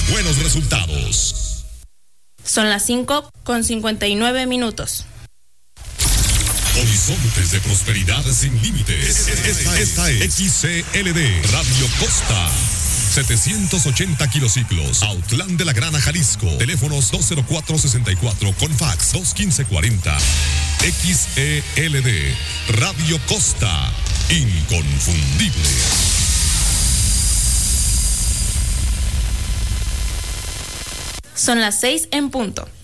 buenos resultados. Son las 5:59. Horizontes de prosperidad sin límites. Esta es XCLD Radio Costa. 780 kilociclos, Autlán de la Grana, Jalisco. Teléfonos 204-64 con fax 215-40. XELD Radio Costa, inconfundible. Son las 6 en punto.